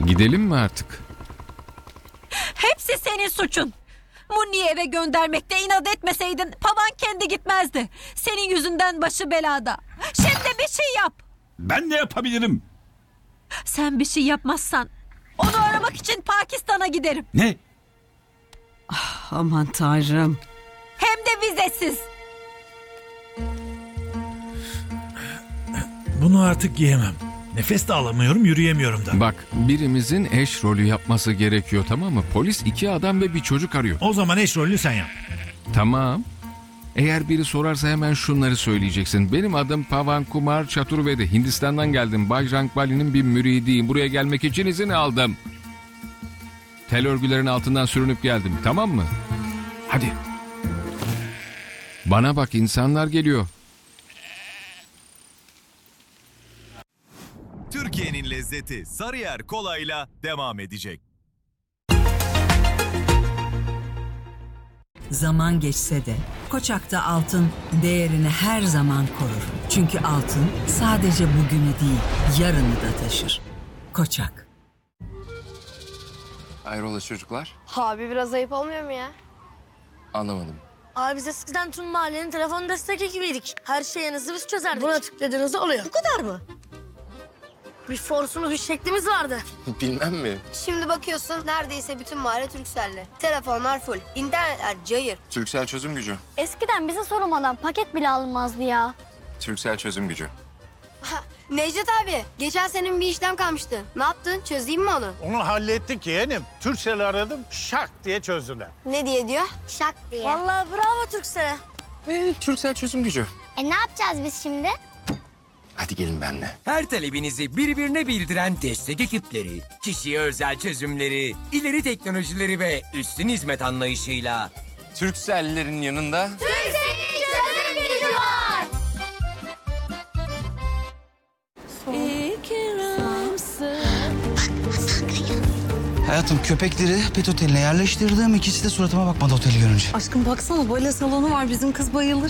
Gidelim mi artık? Hepsi senin suçun. Muni'yi eve göndermekte inat etmeseydin Pavan kendi gitmezdi. Senin yüzünden başı belada. Şimdi bir şey yap. Ben ne yapabilirim? Sen bir şey yapmazsan onu aramak için Pakistan'a giderim. Ne? Aman Tanrım. Hem de vizesiz. Bunu artık giyemem. Nefes de alamıyorum, yürüyemiyorum da. Bak, birimizin eş rolü yapması gerekiyor, tamam mı? Polis 2 adam ve bir çocuk arıyor. O zaman eş rolünü sen yap. Tamam. Eğer biri sorarsa hemen şunları söyleyeceksin. Benim adım Pavan Kumar Chaturvedi. Hindistan'dan geldim. Bajrang Bali'nin bir müridiyim. Buraya gelmek için izin aldım. Tel örgülerin altından sürünüp geldim. Tamam mı? Hadi. Bana bak, insanlar geliyor. Türkiye'nin lezzeti Sarıyer Kolay'la devam edecek. Zaman geçse de Koçak'ta altın değerini her zaman korur. Çünkü altın sadece bugünü değil, yarını da taşır. Koçak. Hayrola çocuklar? Abi biraz ayıp olmuyor mu ya? Anlamadım. Abi biz eskiden tüm mahallenin telefon destek ekibiydik. Her şeyinizi biz çözerdik. Buna tıkladığınızda oluyor. Bu kadar mı? Bir forsumuz, bir şeklimiz vardı. Bilmem mi? Şimdi bakıyorsun neredeyse bütün mahalle Turkcell'le. Telefonlar full, internetler cayır. Turkcell çözüm gücü. Eskiden bize sorulmadan paket bile alınmazdı ya. Turkcell çözüm gücü. Necdet abi, geçen senin bir işlem kalmıştı. Ne yaptın? Çözeyim mi onu? Onu hallettik yeğenim. Türkcell'i aradım, şak diye çözdüler. Ne diye diyor? Şak diye. Vallahi bravo Türksel'e. Turkcell çözüm gücü. Ne yapacağız biz şimdi? Hadi gelin benimle. Her talebinizi birbirine bildiren destek ekipleri, kişiye özel çözümleri, ileri teknolojileri ve üstün hizmet anlayışıyla Turkcell'lerin yanında... Türksel'in çözüm gücü var. Hayatım, köpekleri pet oteline yerleştirdim. İkisi de suratıma bakmadı oteli görünce. Aşkım baksana, bale salonu var, bizim kız bayılır.